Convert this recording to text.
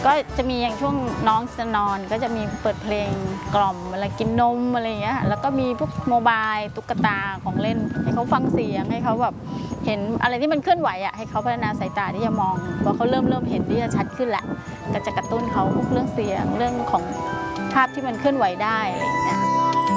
ก็จะมีอย่างช่วงน้องจะนอนก็จะมีเปิดเพลงกล่อมเวลากินนมอะไรอย่างเงี้ยแล้วก็มีพวกโมบายตุ๊กตาของเล่นให้เขาฟังเสียงให้เขาแบบเห็นอะไรที่มันเคลื่อนไหวอ่ะให้เขาพัฒนาสายตาที่จะมองพอเขาเริ่มเห็นที่จะชัดขึ้นแหละก็จะกระตุ้นเขาพวกเรื่องเสียงเรื่องของภาพที่มันเคลื่อนไหวได้อะไรอย่างเงี้ย